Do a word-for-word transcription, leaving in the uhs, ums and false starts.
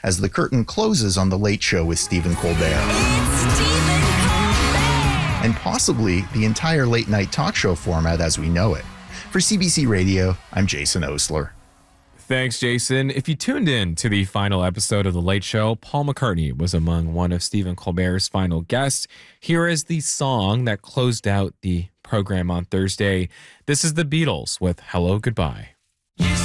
as the curtain closes on The Late Show with Stephen Colbert. It's Stephen Colbert! And possibly the entire late night talk show format as we know it. For C B C Radio, I'm Jason Osler. Thanks, Jason. If you tuned in to the final episode of The Late Show, Paul McCartney was among one of Stephen Colbert's final guests. Here is the song that closed out the program on Thursday. This is the Beatles with Hello, Goodbye.